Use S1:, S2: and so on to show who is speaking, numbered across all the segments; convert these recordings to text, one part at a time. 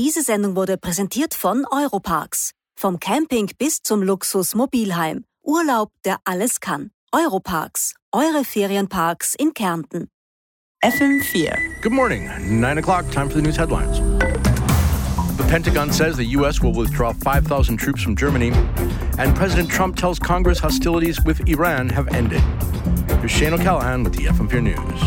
S1: Diese Sendung wurde präsentiert von Europarks. Vom Camping bis zum Luxus-Mobilheim. Urlaub, der alles kann. Europarks. Eure Ferienparks in Kärnten.
S2: FM4.
S3: Good morning. 9 o'clock. Time for the news headlines. The Pentagon says the U.S. will withdraw 5,000 troops from Germany, and President Trump tells Congress hostilities with Iran have ended. Here's Shane O'Callaghan with the FM4 News.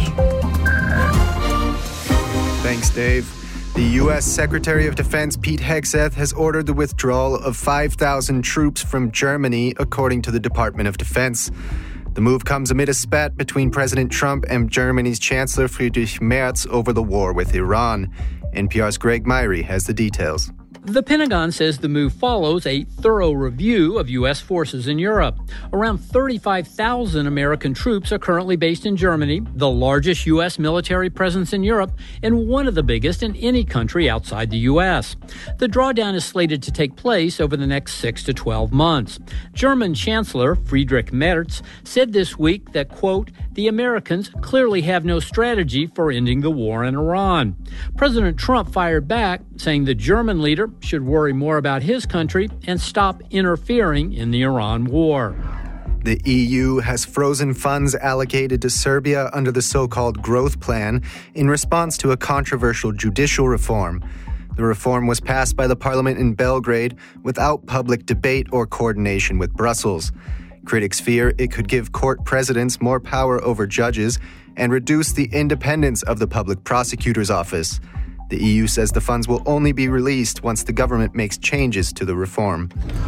S4: Thanks, Dave. The U.S. Secretary of Defense Pete Hegseth has ordered the withdrawal of 5,000 troops from Germany, according to the Department of Defense. The move comes amid a spat between President Trump and Germany's Chancellor Friedrich Merz over the war with Iran. NPR's Greg Myrie has the details.
S5: The Pentagon says the move follows a thorough review of U.S. forces in Europe. Around 35,000 American troops are currently based in Germany, the largest U.S. military presence in Europe, and one of the biggest in any country outside the U.S. The drawdown is slated to take place over the next 6 to 12 months. German Chancellor Friedrich Merz said this week that, quote, the Americans clearly have no strategy for ending the war in Iran. President Trump fired back, saying the German leader should worry more about his country and stop interfering in the Iran war.
S4: The EU has frozen funds allocated to Serbia under the so-called growth plan in response to a controversial judicial reform. The reform was passed by the parliament in Belgrade without public debate or coordination with Brussels. Critics fear it could give court presidents more power over judges and reduce the independence of the public prosecutor's office. The EU says the funds will only be released once the government makes changes to the reform.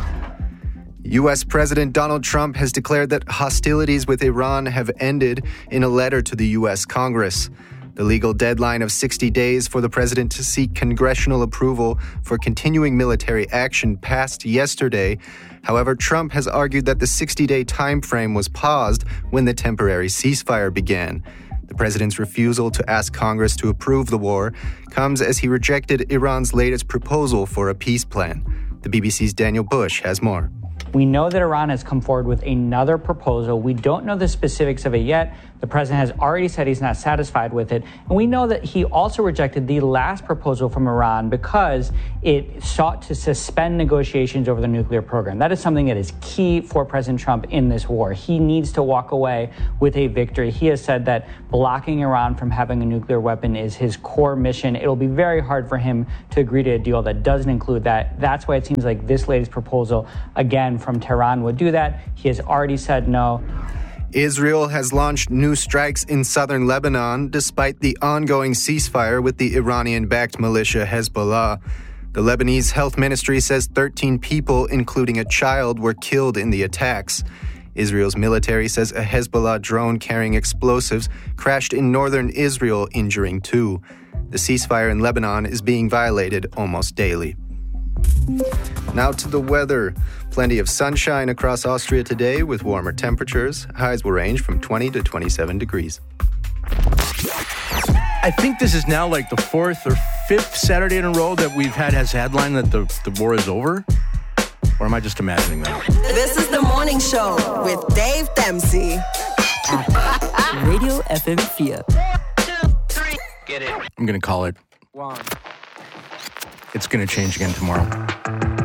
S4: U.S. President Donald Trump has declared that hostilities with Iran have ended in a letter to the U.S. Congress. The legal deadline of 60 days for the president to seek congressional approval for continuing military action passed yesterday. However, Trump has argued that the 60-day time frame was paused when the temporary ceasefire began. The president's refusal to ask Congress to approve the war comes as he rejected Iran's latest proposal for a peace plan. The BBC's Daniel Bush has more.
S6: We know that Iran has come forward with another proposal. We don't know the specifics of it yet. The president has already said he's not satisfied with it. And we know that he also rejected the last proposal from Iran because it sought to suspend negotiations over the nuclear program. That is something that is key for President Trump in this war. He needs to walk away with a victory. He has said that blocking Iran from having a nuclear weapon is his core mission. It'll be very hard for him to agree to a deal that doesn't include that. That's why it seems like this latest proposal, again, from Tehran would do that. He has already said no.
S4: Israel has launched new strikes in southern Lebanon despite the ongoing ceasefire with the Iranian-backed militia Hezbollah. The Lebanese health ministry says 13 people, including a child, were killed in the attacks. Israel's military says a Hezbollah drone carrying explosives crashed in northern Israel, injuring 2. The ceasefire in Lebanon is being violated almost daily. Now to the weather. Plenty of sunshine across Austria today with warmer temperatures. Highs will range from 20 to 27 degrees.
S3: I think this is now like the 4th or 5th Saturday in a row that we've had as headline that the war is over. Or am I just imagining that?
S2: This is the morning show with Dave Dempsey.
S7: Radio FM4.
S3: 1, 2, 3. Get it. I'm going to call it.
S7: 1.
S3: It's going to change again tomorrow.